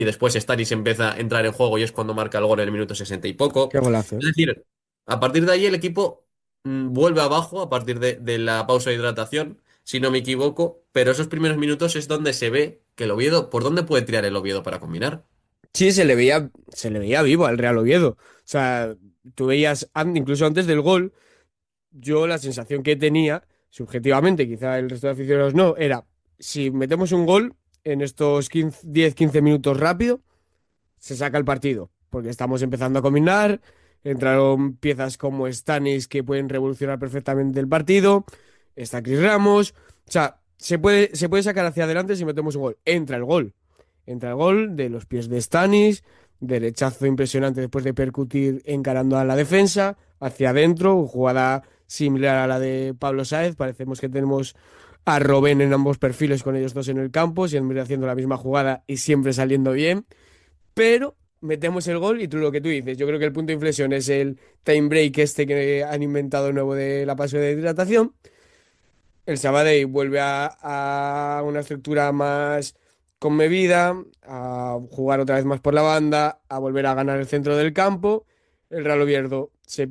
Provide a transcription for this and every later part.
y después Stanis empieza a entrar en juego y es cuando marca el gol en el minuto 60 y poco. Qué golazo, ¿eh? Es decir, a partir de ahí el equipo vuelve abajo a partir de la pausa de hidratación, si no me equivoco, pero esos primeros minutos es donde se ve que el Oviedo, ¿por dónde puede tirar el Oviedo para combinar? Sí, se le veía vivo al Real Oviedo. O sea, tú veías, incluso antes del gol, yo la sensación que tenía, subjetivamente, quizá el resto de aficionados no, era, si metemos un gol en estos 10-15 minutos rápido, se saca el partido, porque estamos empezando a combinar, entraron piezas como Stanis que pueden revolucionar perfectamente el partido, está Chris Ramos, o sea, se puede sacar hacia adelante si metemos un gol. Entra el gol de los pies de Stanis, derechazo impresionante después de percutir encarando a la defensa, hacia adentro, jugada similar a la de Pablo Sáez, parecemos que tenemos a Robben en ambos perfiles con ellos dos en el campo, siempre haciendo la misma jugada y siempre saliendo bien, pero metemos el gol y tú lo que tú dices, yo creo que el punto de inflexión es el time break este que han inventado nuevo de la pasión de hidratación. El Sabadell vuelve a una estructura más con medida, a jugar otra vez más por la banda, a volver a ganar el centro del campo. El Real Oviedo se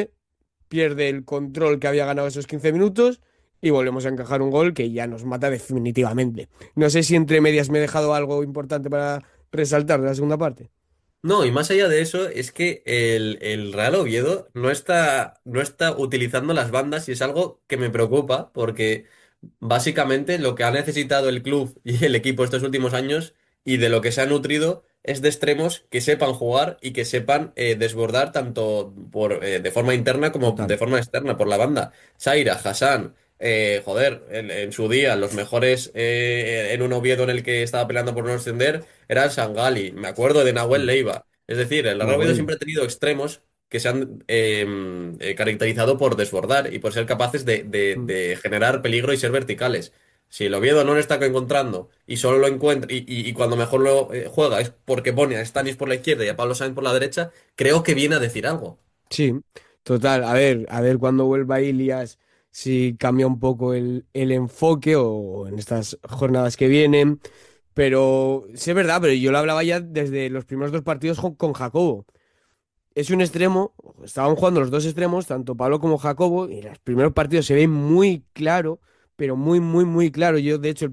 pierde el control que había ganado esos 15 minutos y volvemos a encajar un gol que ya nos mata definitivamente. No sé si entre medias me he dejado algo importante para resaltar de la segunda parte. No, y más allá de eso, es que el Real Oviedo no está utilizando las bandas y es algo que me preocupa porque básicamente lo que ha necesitado el club y el equipo estos últimos años y de lo que se ha nutrido es de extremos que sepan jugar y que sepan desbordar tanto de forma interna como Total. de forma externa por la banda. Zaira, Hassan, joder, en su día los mejores en un Oviedo en el que estaba peleando por no ascender era el Sangali, me acuerdo de Nahuel Mm. Leiva. Es decir, el Real Oviedo Nahuel. siempre ha tenido extremos que se han caracterizado por desbordar y por ser capaces Mm. de generar peligro y ser verticales. Si el Oviedo no lo está encontrando y solo lo encuentra y cuando mejor lo juega es porque pone a Stanis por la izquierda y a Pablo Sáenz por la derecha, creo que viene a decir algo. Sí, total. A ver cuando vuelva Ilias, si cambia un poco el enfoque o en estas jornadas que vienen. Pero sí es verdad, pero yo lo hablaba ya desde los primeros dos partidos con Jacobo. Es un extremo, estaban jugando los dos extremos, tanto Pablo como Jacobo, y en los primeros partidos se ve muy claro, pero muy, muy, muy claro. Yo, de hecho,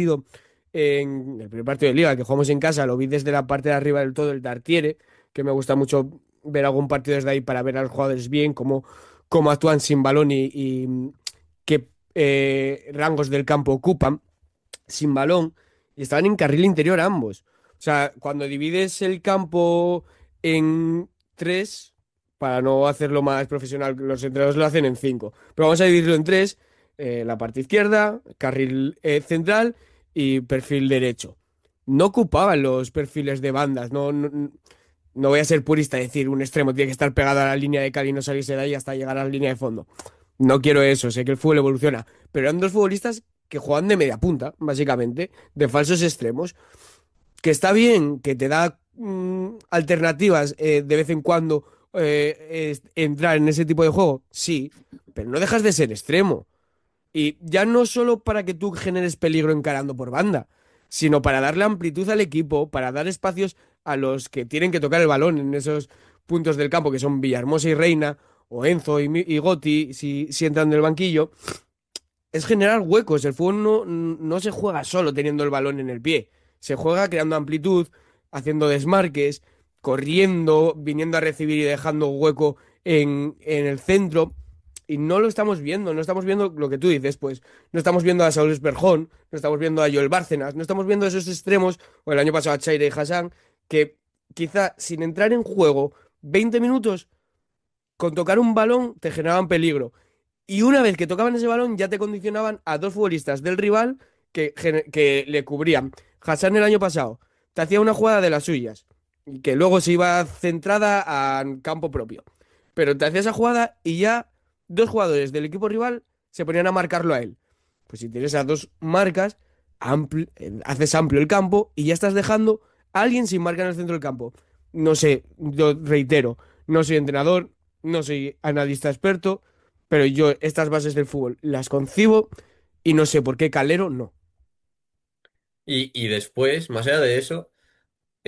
en el primer partido de Liga que jugamos en casa, lo vi desde la parte de arriba del todo, el Tartiere, que me gusta mucho ver algún partido desde ahí para ver a los jugadores bien, cómo actúan sin balón y qué rangos del campo ocupan sin balón, y estaban en carril interior ambos. O sea, cuando divides el campo en tres, para no hacerlo más profesional, los entrenadores lo hacen en cinco, pero vamos a dividirlo en tres, la parte izquierda, carril central y perfil derecho. No ocupaban los perfiles de bandas, no voy a ser purista y decir un extremo tiene que estar pegado a la línea de cal y no salirse de ahí hasta llegar a la línea de fondo. No quiero eso, sé que el fútbol evoluciona, pero eran dos futbolistas que juegan de media punta, básicamente, de falsos extremos, que está bien, que te da alternativas de vez en cuando entrar en ese tipo de juego, sí, pero no dejas de ser extremo. Y ya no solo para que tú generes peligro encarando por banda, sino para darle amplitud al equipo, para dar espacios a los que tienen que tocar el balón en esos puntos del campo, que son Villahermosa y Reina, o Enzo y Gotti, si entran del banquillo, es generar huecos. El fútbol no se juega solo teniendo el balón en el pie. Se juega creando amplitud, haciendo desmarques, corriendo, viniendo a recibir y dejando hueco en el centro. Y no lo estamos viendo, no estamos viendo lo que tú dices, pues no estamos viendo a Saúl Esperjón, no estamos viendo a Joel Bárcenas, no estamos viendo esos extremos, o el año pasado a Chaire y Hassan, que quizá sin entrar en juego 20 minutos, con tocar un balón te generaban peligro. Y una vez que tocaban ese balón, ya te condicionaban a dos futbolistas del rival que le cubrían. Hassan el año pasado te hacía una jugada de las suyas, que luego se iba centrada a campo propio. Pero te hacía esa jugada y ya dos jugadores del equipo rival se ponían a marcarlo a él. Pues si tienes esas dos marcas, haces amplio el campo y ya estás dejando a alguien sin marca en el centro del campo. No sé, yo reitero, no soy entrenador, no soy analista experto, pero yo estas bases del fútbol las concibo y no sé por qué Calero no. Y después, más allá de eso.